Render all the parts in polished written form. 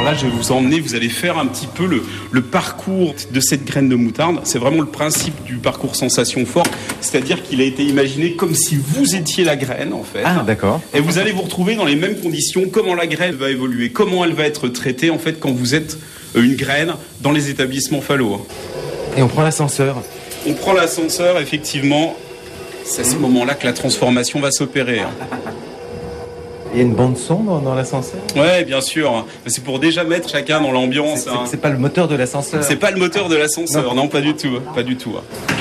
là, je vais vous emmener, vous allez faire un petit peu le parcours de cette graine de moutarde. C'est vraiment le principe du parcours sensation forte, c'est-à-dire qu'il a été imaginé comme si vous étiez la graine, en fait. Ah, d'accord. Et vous allez vous retrouver dans les mêmes conditions, comment la graine va évoluer, comment elle va être traitée, en fait, quand vous êtes une graine dans les établissements Fallo. Et on prend l'ascenseur. On prend l'ascenseur, effectivement. C'est à ce moment-là que la transformation va s'opérer. Il y a une bande son dans l'ascenseur? Ouais, bien sûr. C'est pour déjà mettre chacun dans l'ambiance. C'est pas le moteur de l'ascenseur? C'est pas le moteur de l'ascenseur, non, pas du tout. Pas du tout.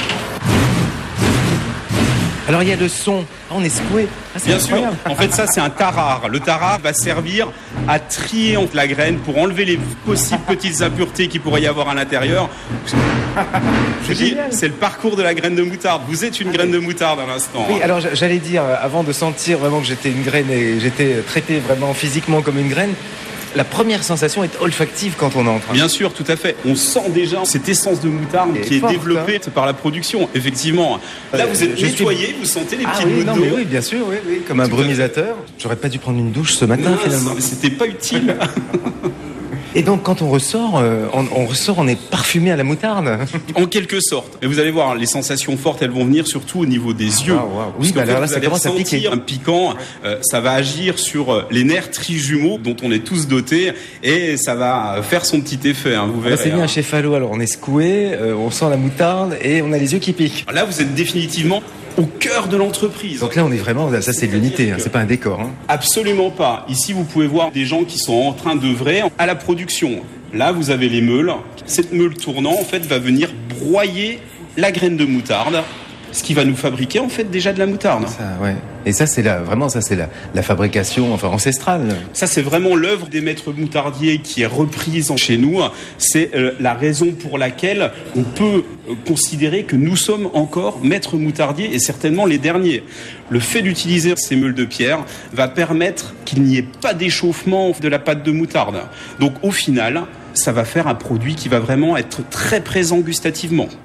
Alors il y a le son. On est secoué. Bien sûr. En fait, ça, c'est un tarare. Le tarare va servir à trier entre la graine pour enlever les possibles petites impuretés qu'il pourrait y avoir à l'intérieur. Je dis, c'est le parcours de la graine de moutarde. Vous êtes une graine de moutarde à l'instant. Oui, alors j'allais dire, avant de sentir vraiment que j'étais une graine et j'étais traité vraiment physiquement comme une graine, la première sensation est olfactive quand on entre. Bien sûr, tout à fait. On sent déjà cette essence de moutarde qui est développée par la production, effectivement. Là, vous êtes nettoyé, vous sentez les petites gouttes d'eau. Oui, bien sûr, oui, comme un brumisateur. J'aurais pas dû prendre une douche ce matin, finalement. C'était pas utile. Et donc, quand on ressort, on est parfumé à la moutarde. En quelque sorte. Et vous allez voir, les sensations fortes, elles vont venir surtout au niveau des yeux. Oui, bah alors là, ça commence à piquer. Un piquant, ça va agir sur les nerfs trijumeaux dont on est tous dotés et ça va faire son petit effet, vous verrez. C'est bien chez Fallo, alors on est secoué, on sent la moutarde et on a les yeux qui piquent. Là, vous êtes définitivement au cœur de l'entreprise. Donc là, on est vraiment, ça c'est de l'unité, c'est pas un décor. Absolument pas. Ici, vous pouvez voir des gens qui sont en train d'œuvrer à la production. Là, vous avez les meules. Cette meule tournant, en fait, va venir broyer la graine de moutarde, ce qui va nous fabriquer, en fait, déjà de la moutarde. Ça, ouais. Et ça, c'est la fabrication ancestrale. Ça, c'est vraiment l'œuvre des maîtres moutardiers qui est reprise chez nous. C'est la raison pour laquelle on peut considérer que nous sommes encore maîtres moutardiers et certainement les derniers. Le fait d'utiliser ces meules de pierre va permettre qu'il n'y ait pas d'échauffement de la pâte de moutarde. Donc, au final, ça va faire un produit qui va vraiment être très présent gustativement.